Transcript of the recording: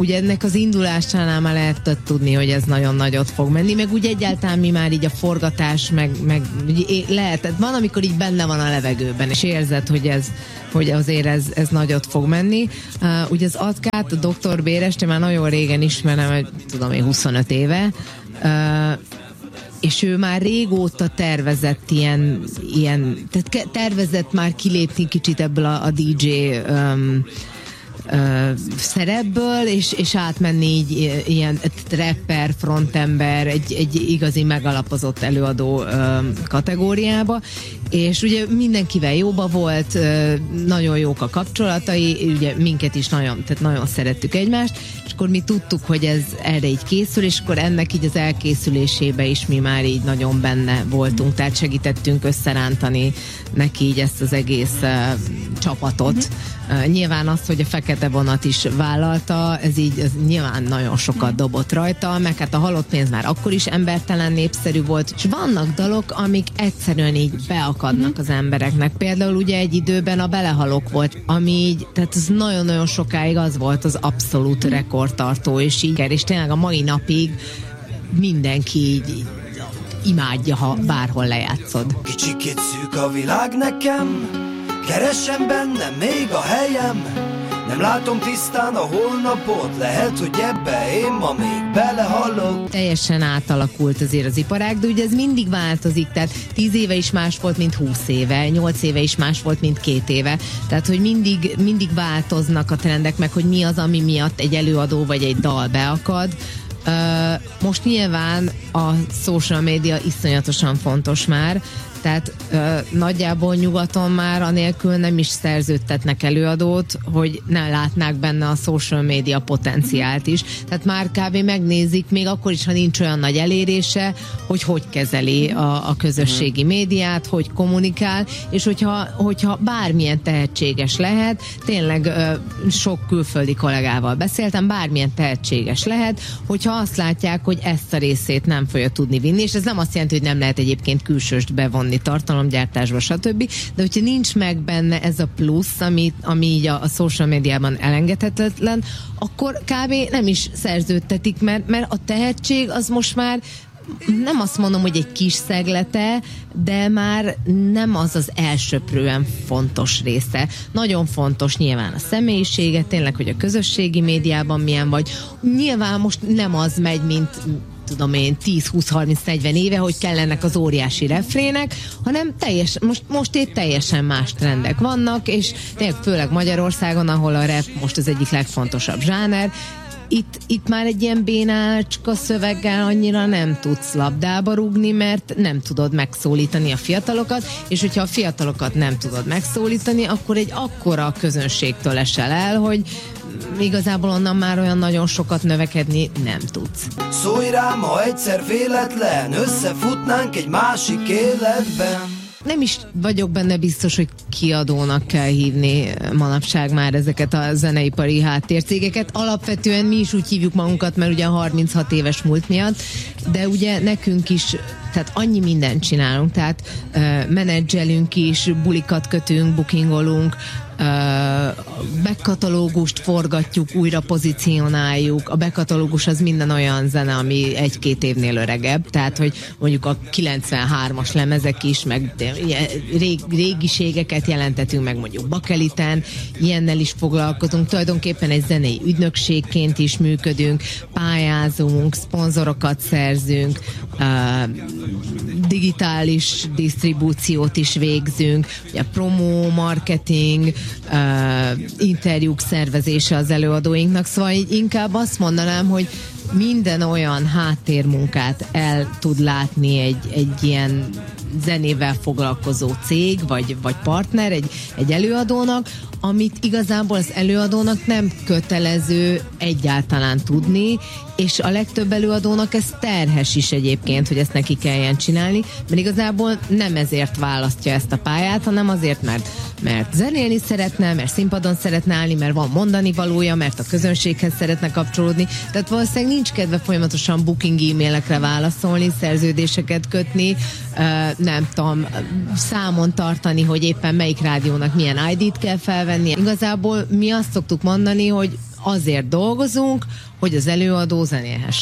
ugye ennek az indulásánál már lehetett tudni, hogy ez nagyon nagyot fog menni, meg úgy egyáltalán mi már így a forgatás, meg lehetett, van, amikor így benne van a levegőben, és érzed, hogy azért ez nagyot fog menni. Ugye az Atkát, a Dr. Bérest, én már nagyon régen ismerem, tudom én 25 éve, és ő már régóta tervezett ilyen tehát tervezett már kilépni kicsit ebből a DJ szerepből, és átmenni így ilyen rapper, frontember, egy igazi megalapozott előadó kategóriába, és ugye mindenkivel jóba volt, nagyon jók a kapcsolatai, ugye minket is nagyon szerettük egymást, és akkor mi tudtuk, hogy ez erre így készül, és akkor ennek így az elkészülésébe is mi már így nagyon benne voltunk, tehát segítettünk összerántani neki így ezt az egész csapatot. Nyilván az, hogy a Fekete Vonat is vállalta, ez nyilván nagyon sokat dobott rajta, meg hát a Halott pénz már akkor is embertelen népszerű volt, és vannak dalok, amik egyszerűen így beakadnak az embereknek. Például ugye egy időben a Belehalok volt, ami így, tehát ez nagyon-nagyon sokáig az volt az abszolút rekordtartó, és tényleg a mai napig mindenki így imádja, ha bárhol lejátszod. Kicsikét szűk a világ nekem, keresem benne még a helyem, nem látom tisztán a holnapot, lehet, hogy ebbe én ma még belehalok. Teljesen átalakult azért az iparág, de ugye ez mindig változik, tehát 10 éve is más volt, mint 20 éve, 8 éve is más volt, mint 2 éve, tehát hogy mindig változnak a trendek, meg hogy mi az, ami miatt egy előadó vagy egy dal beakad. Most nyilván a social media iszonyatosan fontos már, tehát nagyjából nyugaton már anélkül nem is szerződtetnek előadót, hogy ne látnák benne a social media potenciált is. Tehát már kb. Megnézik, még akkor is, ha nincs olyan nagy elérése, hogy kezeli a közösségi médiát, hogy kommunikál, és hogyha bármilyen tehetséges lehet, tényleg sok külföldi kollégával beszéltem, bármilyen tehetséges lehet, hogyha azt látják, hogy ezt a részét nem fogja tudni vinni, és ez nem azt jelenti, hogy nem lehet egyébként külsőst bevonni tartalomgyártásba, stb. De hogyha nincs meg benne ez a plusz, ami így a social médiában elengedhetetlen, akkor kb. Nem is szerződtetik, mert a tehetség az most már nem azt mondom, hogy egy kis szeglete, de már nem az elsöprően fontos része. Nagyon fontos nyilván a személyisége, tényleg, hogy a közösségi médiában milyen vagy. Nyilván most nem az megy, mint tudom én, 10-20-30-40 éve, hogy kellenek az óriási refrének, hanem most itt teljesen más trendek vannak, és tényleg főleg Magyarországon, ahol a rap most az egyik legfontosabb zsáner, itt már egy ilyen bénácska szöveggel annyira nem tudsz labdába rúgni, mert nem tudod megszólítani a fiatalokat, és hogyha a fiatalokat nem tudod megszólítani, akkor egy akkora közönségtől esel el, hogy igazából onnan már olyan nagyon sokat növekedni nem tudsz. Szólj rám, ha egyszer véletlen összefutnánk egy másik életben. Nem is vagyok benne biztos, hogy kiadónak kell hívni manapság már ezeket a zeneipari háttércégeket. Alapvetően mi is úgy hívjuk magunkat, mert ugye 36 éves múlt miatt, de ugye nekünk is, tehát annyi mindent csinálunk, tehát menedzselünk is, bulikat kötünk, bookingolunk, backkatalógust forgatjuk, újra pozícionáljuk. A backkatalógus az minden olyan zene, ami 1-2 évnél öregebb, tehát hogy mondjuk a 93-as lemezek is, meg régiségeket jelentetünk meg, mondjuk Bakeliten, ilyennel is foglalkozunk, tulajdonképpen egy zenei ügynökségként is működünk, pályázunk, szponzorokat szerzünk, digitális disztribúciót is végzünk, ugye promó, marketing, interjúk szervezése az előadóinknak, szóval inkább azt mondanám, hogy minden olyan háttérmunkát el tud látni egy ilyen zenével foglalkozó cég, vagy partner, egy előadónak, amit igazából az előadónak nem kötelező egyáltalán tudni, és a legtöbb előadónak ez terhes is egyébként, hogy ezt neki kelljen csinálni, mert igazából nem ezért választja ezt a pályát, hanem azért, mert zenélni szeretne, mert színpadon szeretne állni, mert van mondani valója, mert a közönséghez szeretne kapcsolódni, tehát valószínűleg nincs kedve folyamatosan booking e-mailekre válaszolni, szerződéseket kötni, nem tudom, számon tartani, hogy éppen melyik rádiónak milyen ID-t kell felvenni, venni. Igazából mi azt szoktuk mondani, hogy azért dolgozunk, hogy az előadó zenélhessen.